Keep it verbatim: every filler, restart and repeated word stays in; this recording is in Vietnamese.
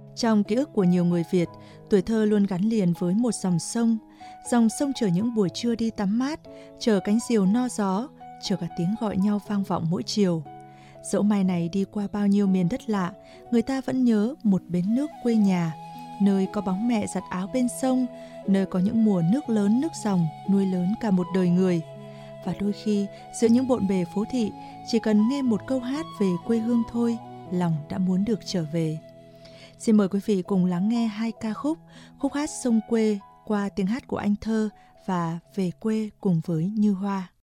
Trong ký ức của nhiều người Việt, tuổi thơ luôn gắn liền với một dòng sông. Dòng sông chờ những buổi trưa đi tắm mát, chờ cánh diều no gió, chờ cả tiếng gọi nhau vang vọng mỗi chiều. Dẫu mai này đi qua bao nhiêu miền đất lạ, người ta vẫn nhớ một bến nước quê nhà, nơi có bóng mẹ giặt áo bên sông, nơi có những mùa nước lớn nước dòng nuôi lớn cả một đời người. Và đôi khi, giữa những bộn bề phố thị, chỉ cần nghe một câu hát về quê hương thôi, lòng đã muốn được trở về. Xin mời quý vị cùng lắng nghe hai ca khúc, khúc hát Sông Quê qua tiếng hát của Anh Thơ và Về Quê cùng với Như Hoa.